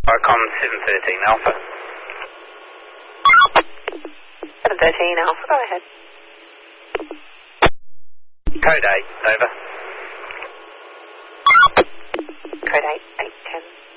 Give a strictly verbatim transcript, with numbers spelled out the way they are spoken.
Icon seven thirteen Alpha. seven thirteen Alpha, go ahead. Code eight, over.